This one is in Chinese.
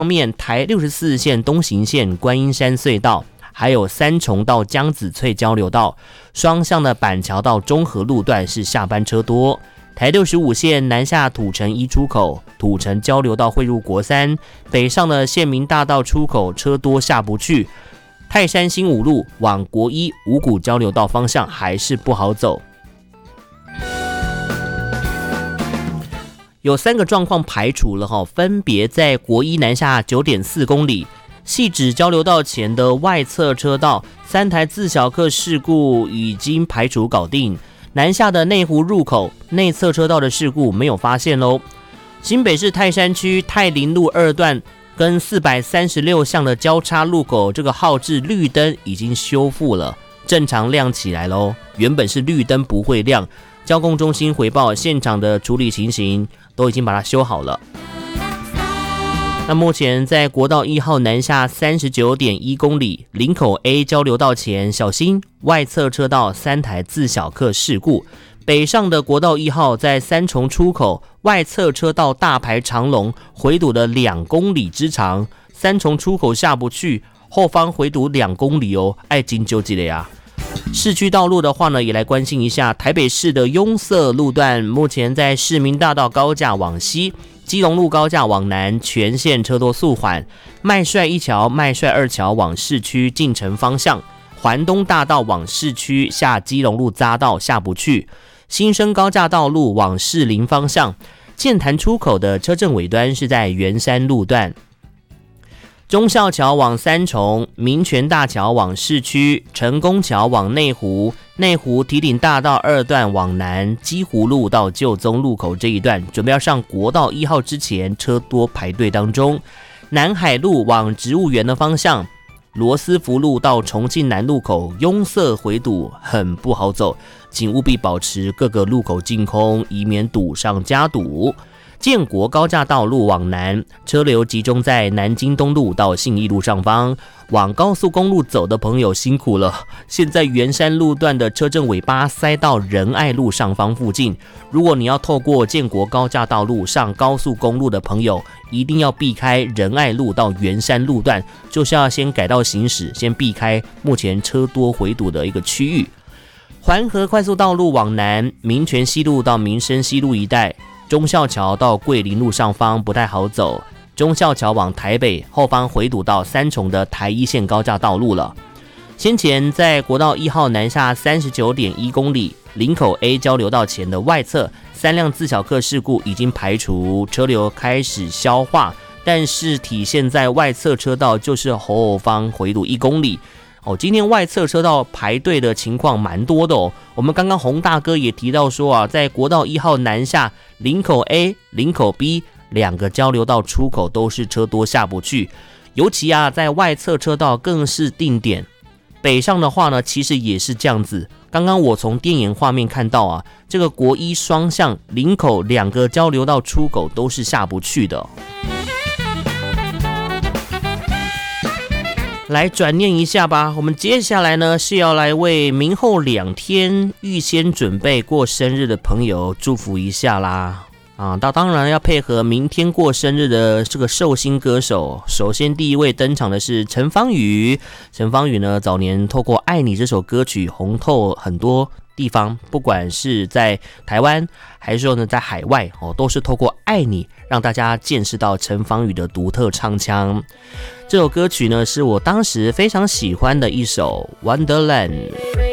方面，台64线东行线观音山隧道，还有三重到江子翠交流道，双向的板桥到中和路段是下班车多。台65线南下土城一出口，土城交流道汇入国三，北上的县民大道出口车多下不去。泰山新五路往国一五股交流道方向还是不好走。有3个状况排除了分别在国一南下 9.4 公里，汐止交流道前的外侧车道3台自小客事故已经排除搞定，南下的内湖入口内侧车道的事故没有发现咯。新北市泰山区泰林路2段跟436巷的交叉路口，这个号志绿灯已经修复了，正常亮起来咯。原本是绿灯不会亮，交控中心回报现场的处理情形都已经把它修好了。那目前在国道1号南下 39.1 公里，林口 A 交流道前小心外侧车道3台自小客事故。北上的国道1号在三重出口外侧车道大排长龙，回堵了2公里之长，三重出口下不去，后方回堵2公里哦，爱金纠结了呀。市区道路的话呢，也来关心一下台北市的拥塞路段，目前在市民大道高架往西，基隆路高架往南全线车多速缓，麦帅一桥、麦帅2桥往市区进城方向，环东大道往市区下基隆路匝道下不去，新生高架道路往士林方向，剑潭出口的车阵尾端是在圆山路段，忠孝桥往三重，民权大桥往市区，成功桥往内湖，内湖堤顶大道2段往南，基湖路到旧宗路口这一段准备要上国道1号之前车多排队当中。南海路往植物园的方向，罗斯福路到重庆南路口拥塞回堵，很不好走，请务必保持各个路口净空，以免堵上加堵。建国高架道路往南，车流集中在南京东路到信义路上方，往高速公路走的朋友辛苦了。现在圆山路段的车阵尾巴塞到仁爱路上方附近，如果你要透过建国高架道路上高速公路的朋友，一定要避开仁爱路到圆山路段，就是要先改道行驶，先避开目前车多回堵的一个区域。环河快速道路往南，民权西路到民生西路一带，忠孝桥到桂林路上方不太好走，忠孝桥往台北后方回堵到三重的台一线高架道路了。先前在国道1号南下 39.1 公里，林口 A 交流道前的外侧3辆自小客事故已经排除，车流开始消化，但是体现在外侧车道就是后方回堵1公里。今天外侧车道排队的情况蛮多的哦。我们刚刚洪大哥也提到说啊，在国道1号南下林口 A、林口 B 2个交流道出口都是车多下不去，尤其在外侧车道更是定点。北上的话呢，其实也是这样子。刚刚我从电影画面看到这个国一双向林口2个交流道出口都是下不去的。来转念一下吧，我们接下来呢是要来为明后2天预先准备过生日的朋友祝福一下啦。当然要配合明天过生日的这个寿星歌手。首先第一位登场的是陈芳语。陈芳语呢，早年透过《爱你》这首歌曲红透很多地方，不管是在台湾还是说呢在海外都是透过《爱你》让大家见识到陈芳语的独特唱腔。这首歌曲呢是我当时非常喜欢的一首 Wonderland。